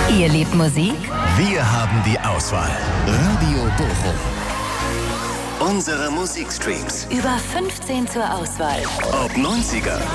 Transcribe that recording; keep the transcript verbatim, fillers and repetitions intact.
Ihr liebt Musik? Wir haben die Auswahl. Radio Bochum. Unsere Musikstreams. Über fünfzehn zur Auswahl. Ob neunziger,